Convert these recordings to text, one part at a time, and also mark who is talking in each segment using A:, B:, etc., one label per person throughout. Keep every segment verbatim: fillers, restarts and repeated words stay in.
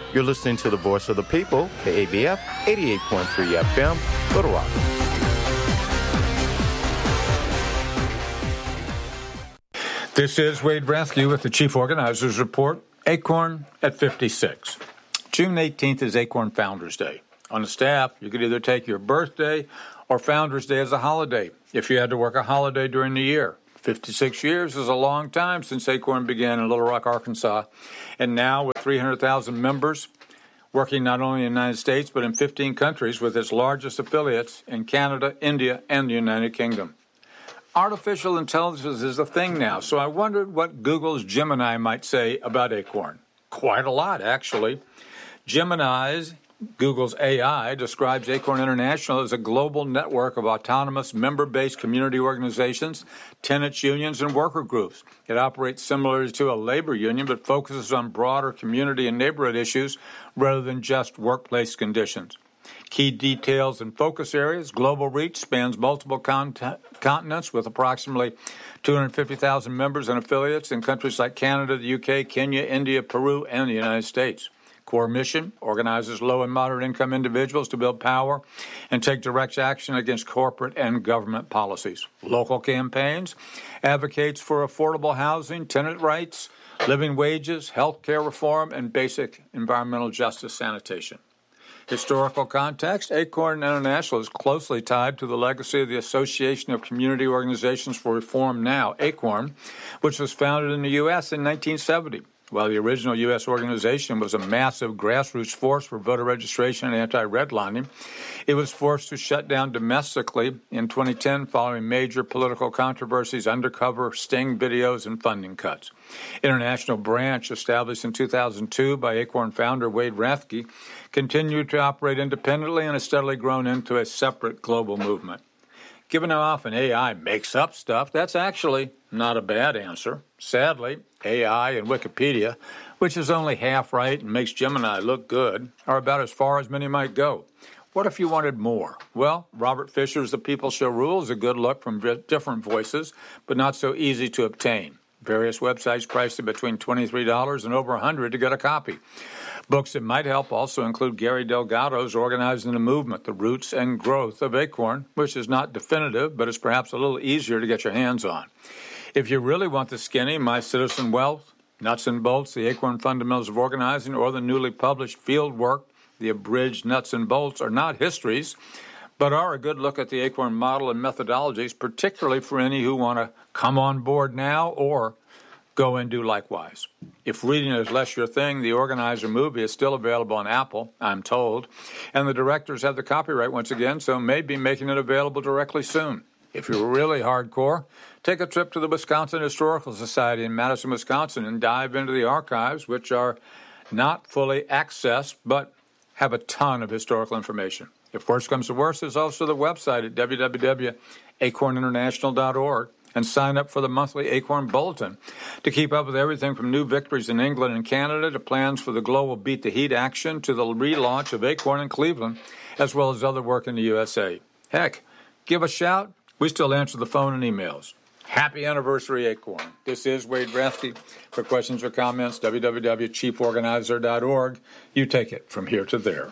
A: You're listening to the Voice of the People, K A B F eighty-eight point three F M, Little Rock.
B: This is Wade Rathke with the Chief Organizers Report, Acorn at fifty-six. June eighteenth is Acorn Founders Day. On the staff, you could either take your birthday or Founders Day as a holiday if you had to work a holiday during the year. fifty-six years is a long time since Acorn began in Little Rock, Arkansas. And now with three hundred thousand members, working not only in the United States but in fifteen countries with its largest affiliates in Canada, India, and the United Kingdom. Artificial intelligence is a thing now, so I wondered what Google's Gemini might say about Acorn. Quite a lot, actually. Gemini's, Google's A I, describes Acorn International as a global network of autonomous member-based community organizations, tenants unions, and worker groups. It operates similarly to a labor union but focuses on broader community and neighborhood issues rather than just workplace conditions. Key details and focus areas: global reach spans multiple cont- continents with approximately two hundred fifty thousand members and affiliates in countries like Canada, the U K, Kenya, India, Peru, and the United States. Core mission: organizes low and moderate income individuals to build power and take direct action against corporate and government policies. Local campaigns: advocates for affordable housing, tenant rights, living wages, health care reform, and basic environmental justice sanitation. Historical context: Acorn International is closely tied to the legacy of the Association of Community Organizations for Reform Now, ACORN, which was founded in the U S in nineteen seventy. While the original U S organization was a massive grassroots force for voter registration and anti-redlining, it was forced to shut down domestically in twenty ten following major political controversies, undercover sting videos, and funding cuts. International branch, established in two thousand two by Acorn founder Wade Rathke, continued to operate independently and has steadily grown into a separate global movement. Given how often A I makes up stuff, that's actually not a bad answer. Sadly, A I and Wikipedia, which is only half right and makes Gemini look good, are about as far as many might go. What if you wanted more? Well, Robert Fisher's The People Shall Rule is a good look from different voices, but not so easy to obtain. Various websites priced at between twenty-three dollars and over one hundred dollars to get a copy. Books that might help also include Gary Delgado's Organizing the Movement, The Roots and Growth of Acorn, which is not definitive, but is perhaps a little easier to get your hands on. If you really want the skinny, My Citizen Wealth, Nuts and Bolts, The Acorn Fundamentals of Organizing, or the newly published Field Work, The Abridged Nuts and Bolts, are not histories, but are a good look at the Acorn model and methodologies, particularly for any who want to come on board now or go and do likewise. If reading is less your thing, the Organizer movie is still available on Apple, I'm told, and the directors have the copyright once again, so may be making it available directly soon. If you're really hardcore, take a trip to the Wisconsin Historical Society in Madison, Wisconsin, and dive into the archives, which are not fully accessed, but have a ton of historical information. If worse comes to worse, there's also the website at w w w dot acorn international dot org, and sign up for the monthly Acorn Bulletin to keep up with everything from new victories in England and Canada to plans for the global Beat the Heat action to the relaunch of Acorn in Cleveland, as well as other work in the U S A. Heck, give a shout. We still answer the phone and emails. Happy anniversary, Acorn. This is Wade Rathke. For questions or comments, w w w dot chief organizer dot org. You take it from here to there.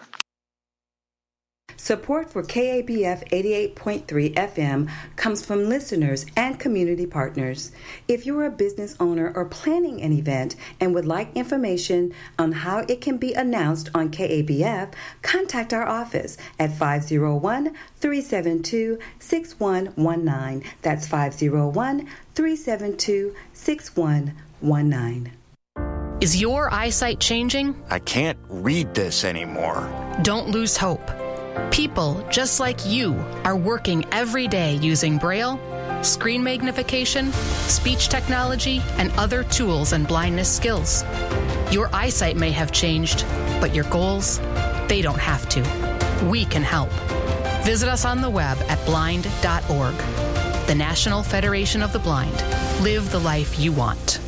C: Support for K A B F eighty-eight point three F M comes from listeners and community partners. If you're a business owner or planning an event and would like information on how it can be announced on K A B F, contact our office at five oh one, three seven two, six one one nine. That's five oh one, three seven two, six one one nine.
D: Is your eyesight changing?
E: I can't read this anymore.
D: Don't lose hope. People just like you are working every day using Braille, screen magnification, speech technology, and other tools and blindness skills. Your eyesight may have changed, but your goals, they don't have to. We can help. Visit us on the web at blind dot org. The National Federation of the Blind. Live the life you want.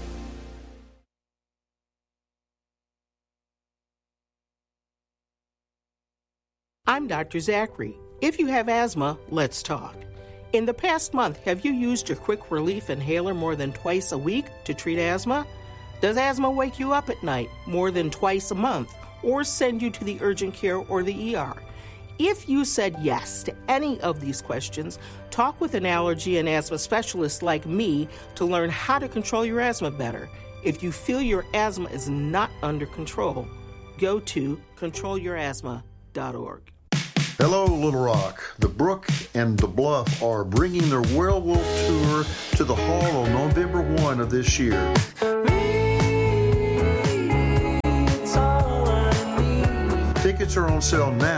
F: I'm Doctor Zachary. If you have asthma, let's talk. In the past month, have you used your Quick Relief Inhaler more than twice a week to treat asthma? Does asthma wake you up at night more than twice a month or send you to the urgent care or the E R. If you said yes to any of these questions, talk with an allergy and asthma specialist like me to learn how to control your asthma better. If you feel your asthma is not under control, go to control your asthma dot org.
G: Hello, Little Rock. The Brook and the Bluff are bringing their Werewolf Tour to the Hall on November first of this year. Tickets are on sale now